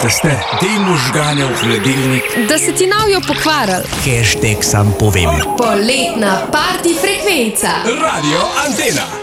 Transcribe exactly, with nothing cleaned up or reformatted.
se ste, dej možgane v hladilnik, da se ti navijo pokvarili. Hashtag sam povem. Poletna party frekvenca. Radio Antena.